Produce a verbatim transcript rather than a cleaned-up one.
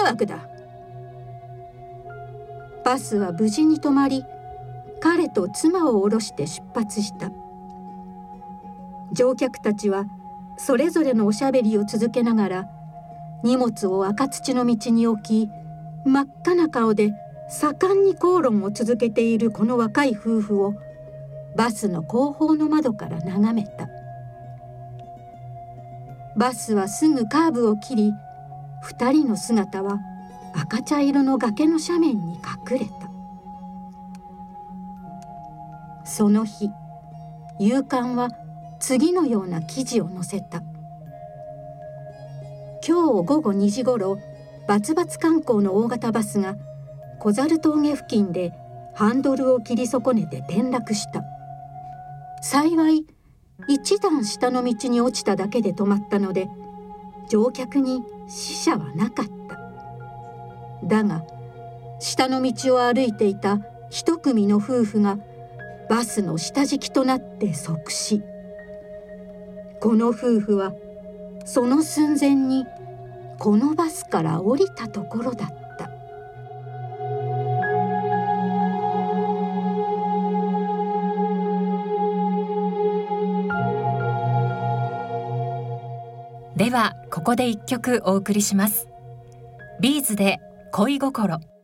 惑だ。バスは無事に止まり、彼と妻を降ろして出発した。乗客たちはそれぞれのおしゃべりを続けながら荷物を赤土の道に置き、真っ赤な顔で盛んに口論を続けているこの若い夫婦をバスの後方の窓から眺めた。バスはすぐカーブを切り、二人の姿は赤茶色の崖の斜面に隠れた。その日、夕刊は次のような記事を載せた。今日午後にじごろ、バツバツ観光の大型バスが小猿峠付近でハンドルを切り損ねて転落した。幸い一段下の道に落ちただけで止まったので、乗客に死者はなかった。だが下の道を歩いていた一組の夫婦がバスの下敷きとなって即死。この夫婦はその寸前にこのバスから降りたところだった。 ではここで一曲お送りします。ビーズで恋心。